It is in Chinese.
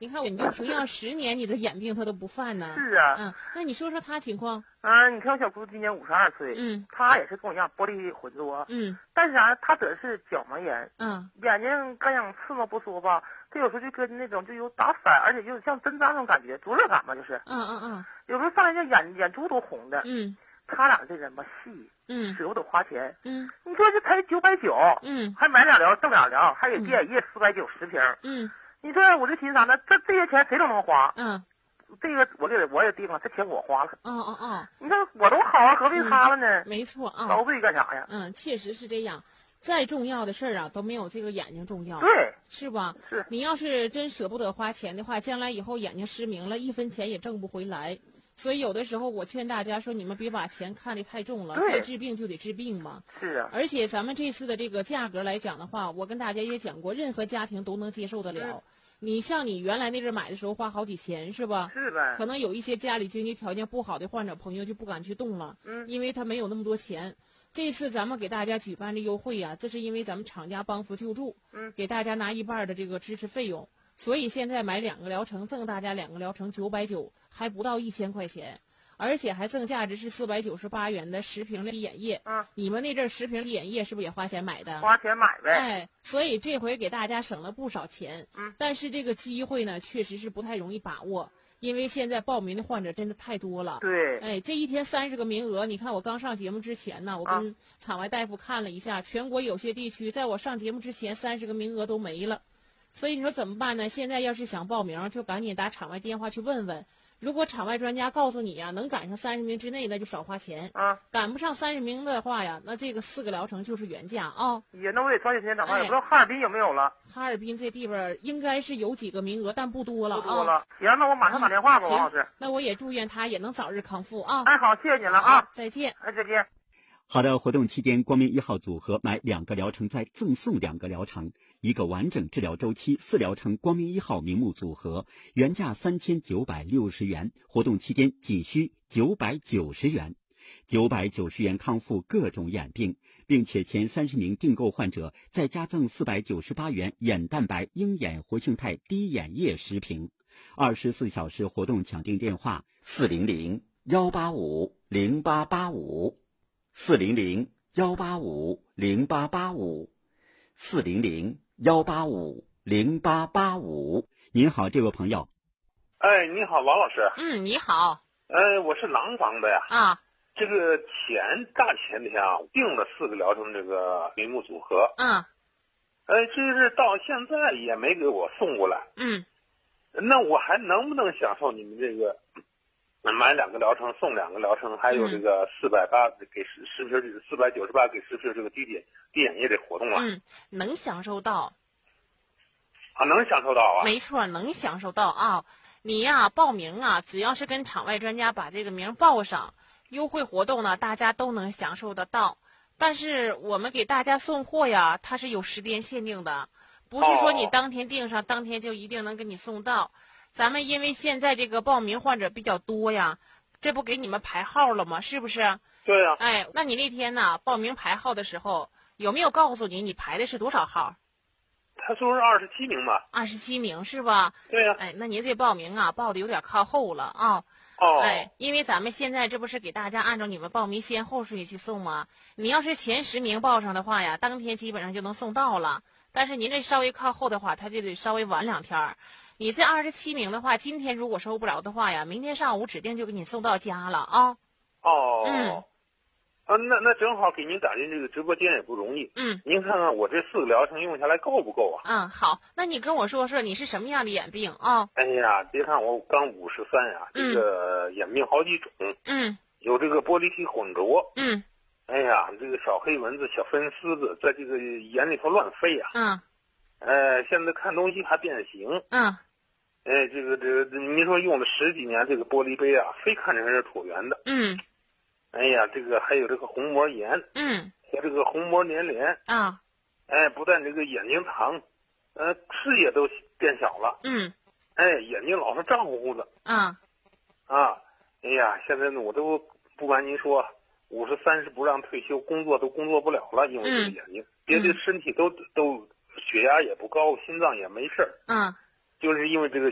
你看，你就停药10年，你的眼病他都不犯呢。 是啊。 那你说说他情况？ 你看我小姑今年52岁，她也是跟我一样玻璃混浊，但是啥，她得的是角膜炎，眼睛干痒刺挠不说吧，她有时候就跟那种就有打反，而且就像针扎那种感觉，灼热感嘛，就是，有时候上来就眼珠都红的，他俩这人吧细，舍不得花钱，你说这才990，还买2疗赠2疗，还给滴眼液490瓶，你说我就寻思啥呢？这些钱谁都能花，这个我也定了，这钱我花了，你看我都好啊，何必他了呢？ 没错啊， 遭罪干啥呀？ 确实是这样，再重要的事儿啊都没有这个眼睛重要， 对， 是吧？ 是你要是真舍不得花钱的话，将来以后眼睛失明了，1分钱也挣不回来。所以有的时候我劝大家说，你们别把钱看得太重了，该治病就得治病嘛。 是啊。 而且咱们这次的这个价格来讲的话，我跟大家也讲过，任何家庭都能接受得了。你像你原来那阵买的时候花好几千是吧？ 是呗。 可能有一些家里经济条件不好的患者朋友就不敢去动了，因为他没有那么多钱。这次咱们给大家举办的优惠啊，这是因为咱们厂家帮扶救助，给大家拿1半的这个支持费用。所以现在买2个疗程赠大家2个疗程990，还不到1000块钱，而且还赠价值是498元的10瓶滴眼液。你们那阵10瓶滴眼液是不是也花钱买的？ 花钱买呗。 所以这回给大家省了不少钱。但是这个机会呢，确实是不太容易把握，因为现在报名的患者真的太多了。 对。 这一天30个名额，你看我刚上节目之前呢，我跟场外大夫看了一下，全国有些地区在我上节目之前30个名额都没了。所以你说怎么办呢？现在要是想报名，就赶紧打场外电话去问问。如果场外专家告诉你呀，能赶上30名之内，那就少花钱。赶不上30名的话呀，那这个4个疗程就是原价啊。 那我得抓紧时间打电话。也不知道哈尔滨有没有了。 哈尔滨这地方应该是有几个名额，但不多了。 不多了。行，那我马上打电话吧，王老师。 那我也祝愿他也能早日康复啊。 好，谢谢你了啊。 再见。 再见。 好的，活动期间，光明1号组合买2个疗程再赠送2个疗程，1个完整治疗周期4疗程光明1号明目组合，原价3960元，活动期间仅需990元，990元康复各种眼病，并且前30名订购患者再加赠498元眼蛋白鹰眼活性肽滴眼液10瓶。24小时活动抢订电话400-185-0885。400-185-0885，400-185-0885。您好，这位朋友。 你好，王老师。 你好。 我是廊坊的呀。这个大前天订了4个疗程这个明目组合。这是到现在也没给我送过来。那我还能不能享受你们这个？买2个疗程送2个疗程，还有这个480给10瓶，498给10瓶这个滴眼液的活动啊。 能享受到。 能享受到啊。 没错，能享受到啊。你呀报名啊，只要是跟场外专家把这个名报上，优惠活动呢大家都能享受得到。但是我们给大家送货呀，它是有时间限定的，不是说你当天订上，当天就一定能给你送到。咱们因为现在这个报名患者比较多呀，这不给你们排号了吗？是不是？ 对呀。 那你那天呢报名排号的时候，有没有告诉你排的是多少号？ 他说是27名吧。 27名是吧？ 对呀。 那您这报名啊报的有点靠后了啊。因为咱们现在这不是给大家按照你们报名先后顺序去送吗？你要是前10名报上的话呀，当天基本上就能送到了。但是您这稍微靠后的话，他就得稍微晚2天。你这27名的话，今天如果收不着的话呀，明天上午指定就给你送到家了啊。 那正好给您打进这个直播间也不容易。您看看我这4个疗程用下来够不够啊？ 好，那你跟我说说你是什么样的眼病啊？ 别看我刚53呀，这个眼病好几种。有这个玻璃体混浊。这个小黑蚊子、小粉丝子在这个眼里头乱飞呀。现在看东西还变形。这个您说用了10几年这个玻璃杯啊，非看着是椭圆的。这个还有这个虹膜炎。和这个虹膜粘连。不但这个眼睛疼，视野都变小了。眼睛老是胀乎乎的。现在呢我都不瞒您说，53是不让退休，工作都工作不了了，因为这个眼睛，别的身体都血压也不高，心脏也没事儿。就是因为这个